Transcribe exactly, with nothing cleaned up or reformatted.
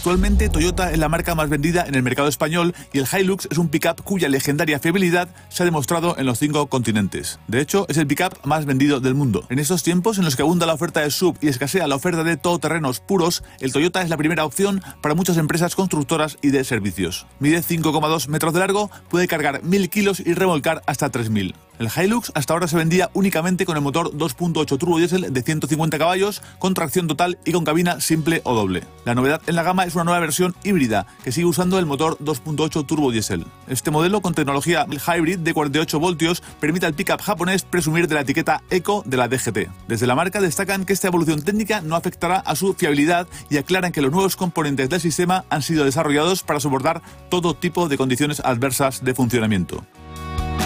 Actualmente Toyota es la marca más vendida en el mercado español y el Hilux es un pickup cuya legendaria fiabilidad se ha demostrado en los cinco continentes. De hecho, es el pickup más vendido del mundo. En estos tiempos en los que abunda la oferta de S U V y escasea la oferta de todoterrenos puros, el Toyota es la primera opción para muchas empresas constructoras y de servicios. Mide cinco coma dos metros de largo, puede cargar mil kilos y remolcar hasta tres mil. El Hilux hasta ahora se vendía únicamente con el motor dos punto ocho turbo diésel de ciento cincuenta caballos, con tracción total y con cabina simple o doble. La novedad en la gama es una nueva versión híbrida que sigue usando el motor dos punto ocho turbo diésel. Este modelo, con tecnología Hybrid de cuarenta y ocho voltios, permite al pickup japonés presumir de la etiqueta Eco de la D G T. Desde la marca destacan que esta evolución técnica no afectará a su fiabilidad y aclaran que los nuevos componentes del sistema han sido desarrollados para soportar todo tipo de condiciones adversas de funcionamiento.